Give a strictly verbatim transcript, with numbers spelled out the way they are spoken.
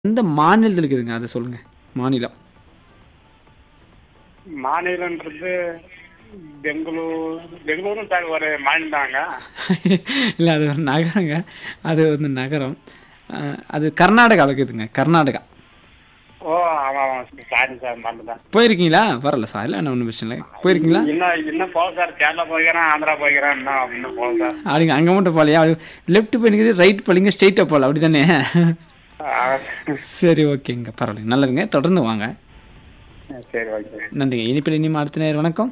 எந்த மாநிலத்துல இருக்குதுங்க? அத சொல்லுங்க. மாநிலம். மாநிலன்றது பெங்களூர் பெங்களூரும் சார் ஒரு மாநிலம் தாங்க. இல்ல அது ஒரு நகரங்க. அது வந்து நகரம். அ அது கர்நாடகால இருக்குதுங்க. கர்நாடகா. ஓ ஆமா ஆமா சாரி சார் மறந்துட்டேன். போயிருக்கீங்களா? பரவால்ல சார் ஒன்றும் பிரச்சனை இல்லை. போயிருக்கீங்களா? இன்னும் இன்னும் போகல சார். கேரளா போய்க்கிறேன், ஆந்திரா போய்க்கிறேன், இன்னும் இன்னும் போகல சார். அப்படிங்க அங்கே மட்டும் போகலையா? லெஃப்ட் போயிருக்குது, ரைட் போலீங்க, ஸ்ட்ரெயிட்டாக போகல அப்படி தானே? ஆ, சரி ஓகேங்க, பரவாயில்லைங்க, நல்லதுங்க, தொடர்ந்து வாங்க. சரி ஓகே. நன்றிங்க. இனிப்பில் இனிமே அடுத்த நேரம் வணக்கம்.